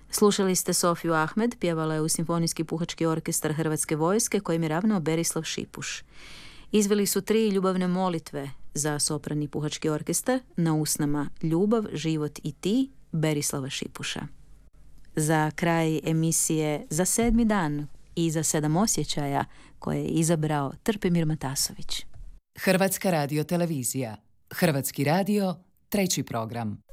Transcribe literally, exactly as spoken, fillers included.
Slušali ste Sofiju Ahmed, pjevala je u Simfonijski puhački orkestar Hrvatske vojske kojim je ravnao Berislav Šipuš. Izveli su tri ljubavne molitve za soprani puhački orkestar na usnama Ljubav, život i ti Berislava Šipuša. Za kraj emisije Za sedmi dan i za sedam osjećaja koje je izabrao Trpimir Matasović. Hrvatska radiotelevizija. Hrvatski radio, treći program.